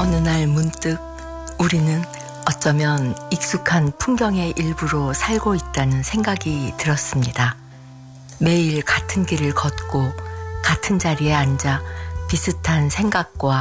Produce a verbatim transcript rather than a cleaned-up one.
어느 날 문득 우리는 어쩌면 익숙한 풍경의 일부로 살고 있다는 생각이 들었습니다. 매일 같은 길을 걷고 같은 자리에 앉아 비슷한 생각과